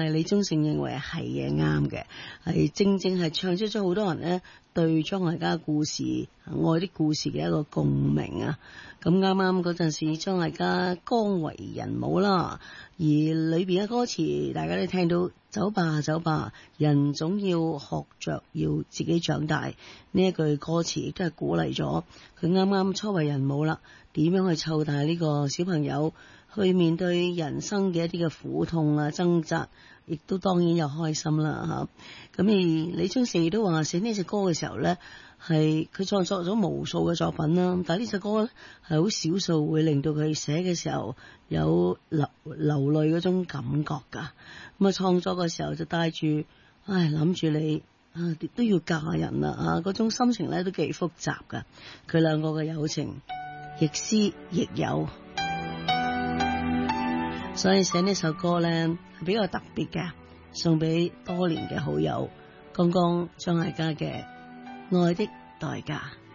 李宗盛認為係嘅啱嘅，係正正係唱出咗好多人咧對張艾嘉故事、愛的故事嘅一個共鳴啊！咁啱啱嗰陣時，張艾嘉剛為人母啦，而裏邊嘅歌詞大家都聽到，走吧走吧，人總要學着要自己長大，呢一句歌詞亦都係鼓勵咗佢啱啱初為人母啦，點樣去湊大呢個小朋友，去面對人生嘅一啲嘅苦痛啊掙扎，亦都當然有開心啦吓。咁而李宗盛亦都話寫呢隻歌嘅時候咧，係佢創作咗無數嘅作品啦，但係呢隻歌咧係好少數會令到佢寫嘅時候有流淚嗰種感覺噶。咁啊創作嘅時候就帶住諗住你啊都要嫁人啦啊，嗰種心情咧都幾複雜噶。佢兩個嘅友情亦師亦友，所以寫呢首歌咧係比較特別嘅，送俾多年嘅好友，剛剛張艾嘉嘅愛的代價。